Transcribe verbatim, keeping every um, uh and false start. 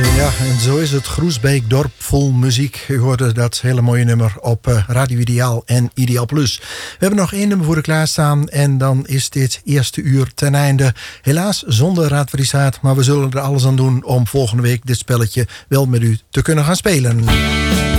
Ja, en zo is het Groesbeek-dorp vol muziek. U hoorde dat hele mooie nummer op uh, Radio Ideaal en Ideaal Plus. We hebben nog één nummer voor u klaarstaan en dan is dit eerste uur ten einde. Helaas zonder raadverisaat, maar we zullen er alles aan doen om volgende week dit spelletje wel met u te kunnen gaan spelen.